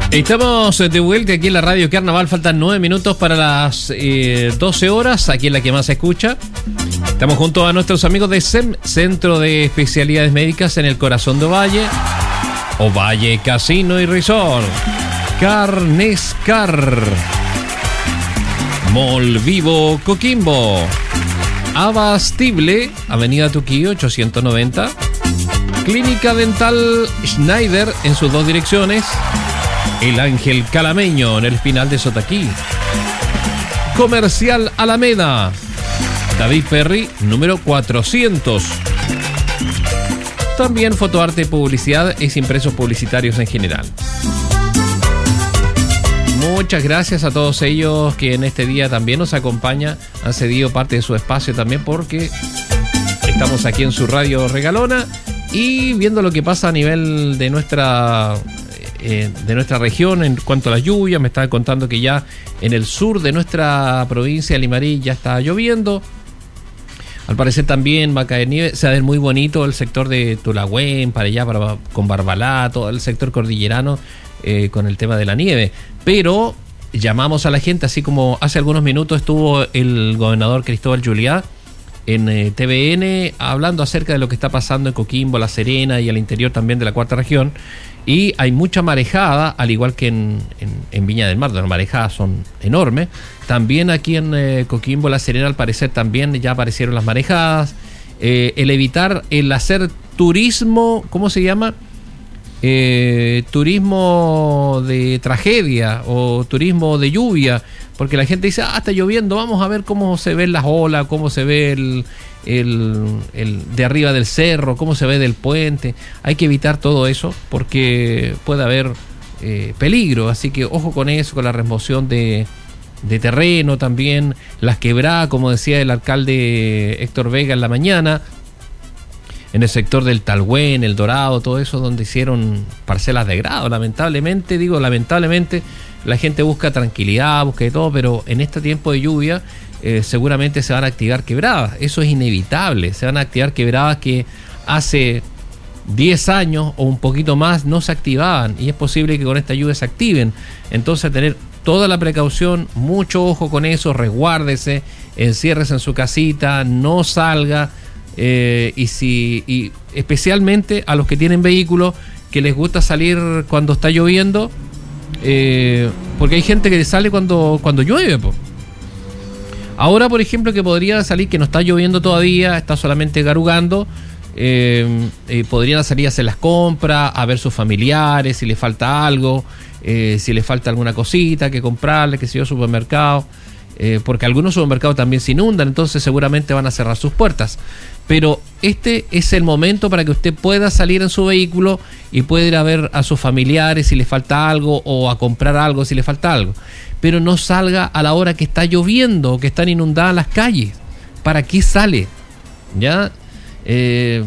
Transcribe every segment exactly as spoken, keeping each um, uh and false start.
Estamos de vuelta aquí en la Radio Carnaval. Faltan nueve minutos para las eh, doce horas, aquí en la que más se escucha. Estamos junto a nuestros amigos de C E M, Centro de Especialidades Médicas en el corazón de Ovalle. Ovalle Casino y Resort. Carnescar. Mall Vivo Coquimbo. Abastible, Avenida Tuquillo ochocientos noventa. Clínica Dental Schneider en sus dos direcciones. El Ángel Calameño en el Espinal de Sotaquí. Comercial Alameda. David Perry, número cuatrocientos. También fotoarte, publicidad e impresos publicitarios en general. Muchas gracias a todos ellos que en este día también nos acompañan. Han cedido parte de su espacio también porque estamos aquí en su radio regalona y viendo lo que pasa a nivel de nuestra... Eh, de nuestra región en cuanto a las lluvias. Me estaba contando que ya en el sur de nuestra provincia de Limarí ya está lloviendo. Al parecer también va a caer nieve. Se va a ver muy bonito el sector de Tulagüen, para allá, para, con Barbalá, todo el sector cordillerano eh, con el tema de la nieve. Pero llamamos a la gente, así como hace algunos minutos estuvo el gobernador Cristóbal Juliá en eh, T V N hablando acerca de lo que está pasando en Coquimbo, La Serena y al interior también de la cuarta región. Y hay mucha marejada, al igual que en, en, en Viña del Mar, las marejadas son enormes. También aquí en eh, Coquimbo, La Serena, al parecer también ya aparecieron las marejadas. Eh, el evitar el hacer turismo, ¿cómo se llama? Eh, turismo de tragedia o turismo de lluvia, porque la gente dice, ah, está lloviendo, vamos a ver cómo se ven las olas, cómo se ve el, el, el de arriba del cerro, cómo se ve del puente. Hay que evitar todo eso porque puede haber eh, peligro, así que ojo con eso, con la remoción de, de terreno también, las quebradas, como decía el alcalde Héctor Vega en la mañana, en el sector del Talhuén, El Dorado, todo eso donde hicieron parcelas de grado. Lamentablemente, digo lamentablemente, la gente busca tranquilidad, busca de todo, pero en este tiempo de lluvia eh, seguramente se van a activar quebradas. Eso es inevitable, se van a activar quebradas que hace diez años o un poquito más no se activaban y es posible que con esta lluvia se activen. Entonces tener toda la precaución, mucho ojo con eso, resguárdese, enciérrese en su casita, no salga. Eh, y si y especialmente a los que tienen vehículos que les gusta salir cuando está lloviendo, eh, porque hay gente que sale cuando, cuando llueve, po. Ahora, por ejemplo, que podría salir que no está lloviendo todavía, está solamente garugando, eh, eh, podrían salir a hacer las compras, a ver sus familiares, si les falta algo, eh, si les falta alguna cosita que comprarle, que sea supermercado. Eh, porque algunos supermercados también se inundan, entonces seguramente van a cerrar sus puertas. Pero este es el momento para que usted pueda salir en su vehículo y pueda ir a ver a sus familiares si le falta algo o a comprar algo si le falta algo. Pero no salga a la hora que está lloviendo o que están inundadas las calles. ¿Para qué sale? ¿Ya? Eh,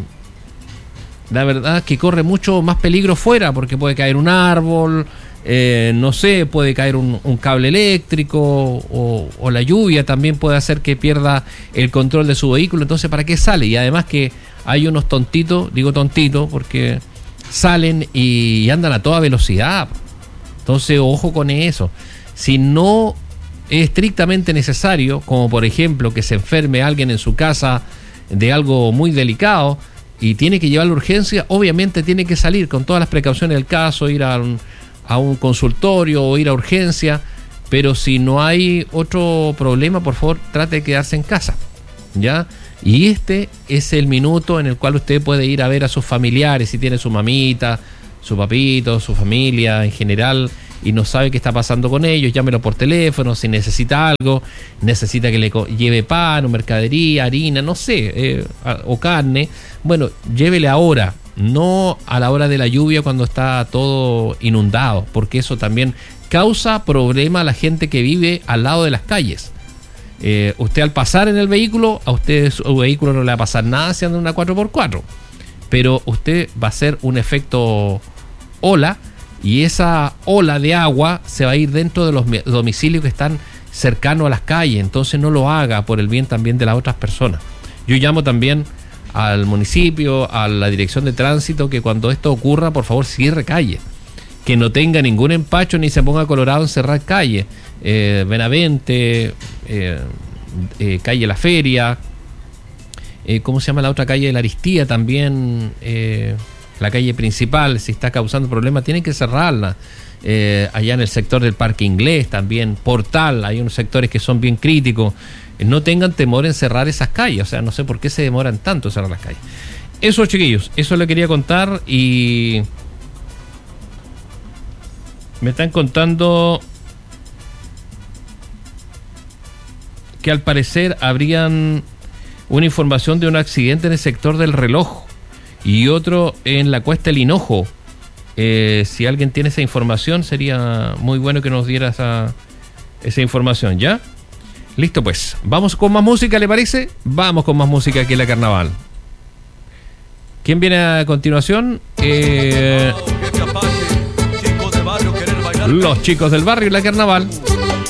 la verdad es que corre mucho más peligro fuera porque puede caer un árbol. Eh, no sé, puede caer un, un cable eléctrico o, o la lluvia también puede hacer que pierda el control de su vehículo. Entonces, ¿para qué sale? Y además que hay unos tontitos, digo tontitos porque salen y andan a toda velocidad. Entonces, ojo con eso. Si no es estrictamente necesario, como por ejemplo que se enferme alguien en su casa de algo muy delicado y tiene que llevar la urgencia, obviamente tiene que salir con todas las precauciones del caso, ir a un a un consultorio o ir a urgencia, pero si no hay otro problema, por favor, trate de quedarse en casa, ¿ya? Y este es el minuto en el cual usted puede ir a ver a sus familiares, si tiene su mamita, su papito, su familia en general, y no sabe qué está pasando con ellos, llámelo por teléfono, si necesita algo, necesita que le lleve pan o mercadería, harina, no sé, eh, o carne, bueno, llévele ahora, no a la hora de la lluvia cuando está todo inundado, porque eso también causa problema a la gente que vive al lado de las calles. Eh, usted al pasar en el vehículo, a usted su vehículo no le va a pasar nada si anda en una cuatro por cuatro, pero usted va a hacer un efecto ola y esa ola de agua se va a ir dentro de los domicilios que están cercanos a las calles. Entonces no lo haga por el bien también de las otras personas. Yo llamo también al municipio, a la dirección de tránsito, que cuando esto ocurra, por favor, cierre calle. que no tenga ningún empacho ni se ponga colorado en cerrar calles. Eh, Benavente, eh, eh, calle La Feria, eh, ¿cómo se llama la otra calle de la Aristía? También eh, la calle principal, si está causando problemas, tienen que cerrarla. Eh, allá en el sector del Parque Inglés también, Portal, hay unos sectores que son bien críticos. Eh, no tengan temor en cerrar esas calles, o sea, no sé por qué se demoran tanto en cerrar las calles. Eso, chiquillos, eso le quería contar. Y me están contando que al parecer habrían una información de un accidente en el sector del Reloj y otro en la Cuesta del Hinojo. Eh, si alguien tiene esa información, sería muy bueno que nos diera esa, esa información, ¿ya? Listo, pues. Vamos con más música, ¿le parece? Vamos con más música aquí en la Carnaval. ¿Quién viene a continuación? Eh, los chicos del barrio y la Carnaval.